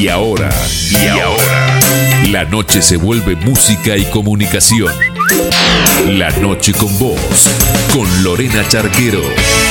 ahora, la noche se vuelve música y comunicación. La noche con vos, con Lorena Charquero.